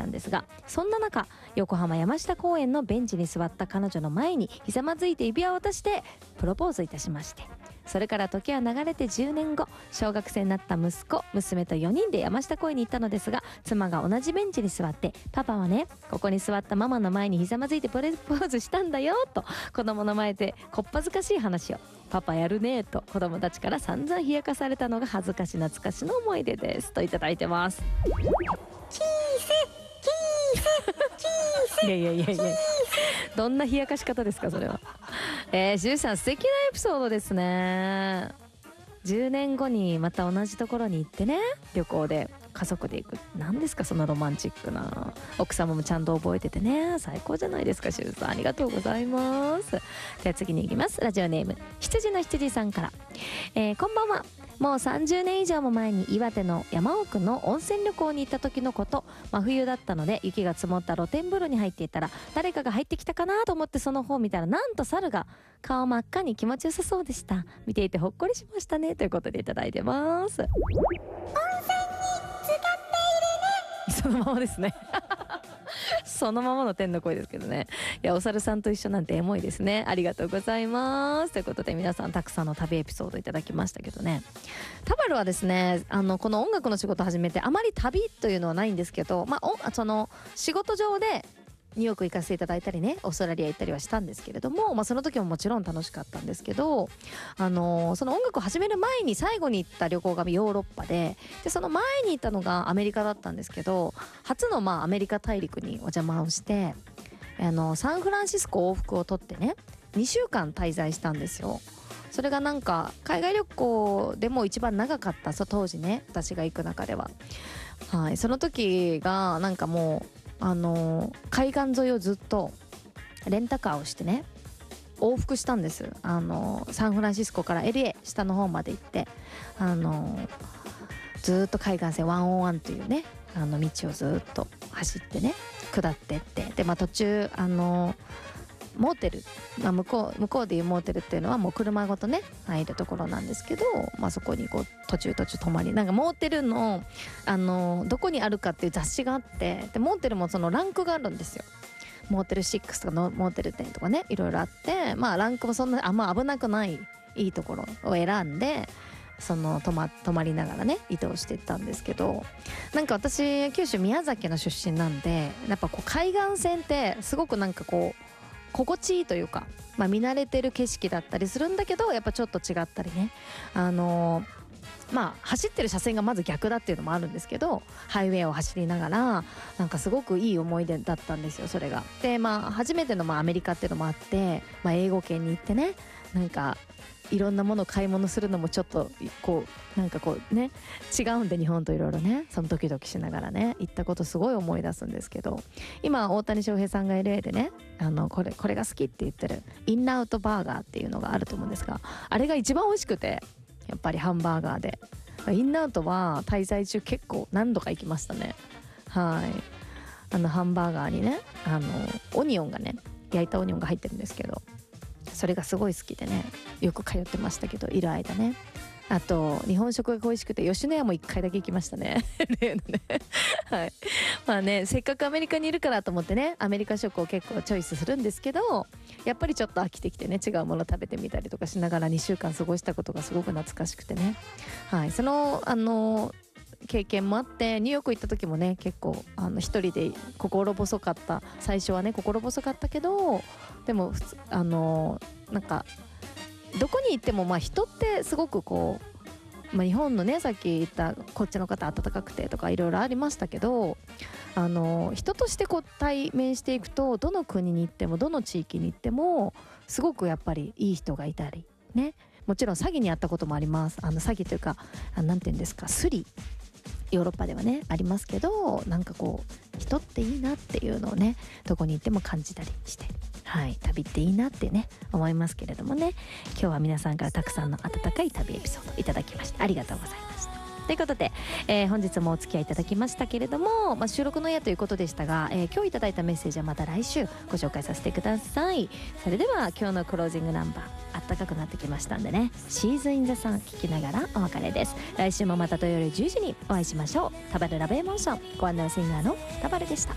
んですが、そんな中横浜山下公園のベンチに座った彼女の前にひざまずいて指輪を渡してプロポーズいたしまして、それから時は流れて10年後、小学生になった息子娘と4人で山下公園に行ったのですが、妻が同じベンチに座って、パパはねここに座ったママの前にひざまずいてプロポーズしたんだよと子供の前でこっぱずかしい話を、パパやるねと子供たちから散々冷やかされたのが恥ずかし懐かしの思い出ですといただいてます。いやいやいやいや、どんな冷やかし方ですかそれは。しゅうさん素敵なエピソードですね。10年後にまた同じところに行ってね、旅行で家族で行く、何ですかそのロマンチックな。奥様もちゃんと覚えててね、最高じゃないですかしゅうさん、ありがとうございます。では次に行きます。ラジオネーム羊の羊さんから、こんばんは。もう30年以上も前に岩手の山奥の温泉旅行に行った時のこと。真冬だったので雪が積もった露天風呂に入っていたら、誰かが入ってきたかなと思ってその方を見たら、なんと猿が顔真っ赤に気持ちよさそうでした。見ていてほっこりしましたねということでいただいてます。温泉に使っているね。そのままですねそのままの天の声ですけどね。いや、お猿さんと一緒なんてエモいですね。ありがとうございますということで、皆さんたくさんの旅エピソードいただきましたけどね。タバルはですね、この音楽の仕事始めてあまり旅というのはないんですけど、その仕事上でニューヨーク行かせていただいたりね、オーストラリア行ったりはしたんですけれども、その時ももちろん楽しかったんですけど、その音楽を始める前に最後に行った旅行がヨーロッパで、その前に行ったのがアメリカだったんですけど、初のアメリカ大陸にお邪魔をして、サンフランシスコ往復を取ってね、2週間滞在したんですよ。それがなんか海外旅行でも一番長かった、当時ね私が行く中では。はい、その時がなんかもう海岸沿いをずっとレンタカーをしてね往復したんです。サンフランシスコから LA 下の方まで行って、ずっと海岸線101というね道をずっと走ってね下ってって、で途中モーテル、向こうでいうモーテルっていうのはもう車ごとね入るところなんですけど、そこにこう途中泊まり、なんかモーテルのどこにあるかっていう雑誌があって、でモーテルもそのランクがあるんですよ。モーテル6とかのモーテル10とかね、いろいろあって、ランクもそんな危なくないいいところを選んで、泊まりながらね移動していったんですけど、なんか私九州宮崎の出身なんで、やっぱこう海岸線ってすごくなんかこう心地いいというか、見慣れてる景色だったりするんだけど、やっぱちょっと違ったりね、走ってる車線がまず逆だっていうのもあるんですけど、ハイウェイを走りながらなんかすごくいい思い出だったんですよ、それが。で初めてのアメリカっていうのもあって、英語圏に行ってね、なんかいろんなものを買い物するのもちょっとこうなんかこうね違うんで、日本といろいろねそのドキドキしながらね行ったことすごい思い出すんですけど、今大谷翔平さんが LA でねこれが好きって言ってるインアウトバーガーっていうのがあると思うんですが、あれが一番美味しくて、やっぱりハンバーガーでインアウトは滞在中結構何度か行きましたね。はい、ハンバーガーにねオニオンがね焼いたオニオンが入ってるんですけど、それがすごい好きでねよく通ってましたけど、いる間ね。あと日本食が恋しくて吉野家も1回だけ行きましたね例のねはい、せっかくアメリカにいるからと思ってねアメリカ食を結構チョイスするんですけど、やっぱりちょっと飽きてきてね違うもの食べてみたりとかしながら2週間過ごしたことがすごく懐かしくてね。はい、その経験もあって、ニューヨーク行った時もね結構一人で心細かった、最初はね心細かったけど、でもなんかどこに行っても人ってすごくこう、日本のねさっき言ったこっちの方温かくてとかいろいろありましたけど、人としてこう対面していくと、どの国に行ってもどの地域に行ってもすごくやっぱりいい人がいたりね、もちろん詐欺にあったこともあります。詐欺というかなんていうんですか、スリ、ヨーロッパではねありますけど、なんかこう人っていいなっていうのをねどこに行っても感じたりして、はい、旅っていいなってね思いますけれどもね。今日は皆さんからたくさんの温かい旅エピソードいただきましてありがとうございました。ということで、本日もお付き合いいただきましたけれども、収録の夜ということでしたが、今日いただいたメッセージはまた来週ご紹介させてください。それでは今日のクロージングナンバー、あったかくなってきましたんでね、シーズンインザさん聞きながらお別れです。来週もまた土曜日10時にお会いしましょう。タバルラブエモーション、ご案内シンガーのタバルでした。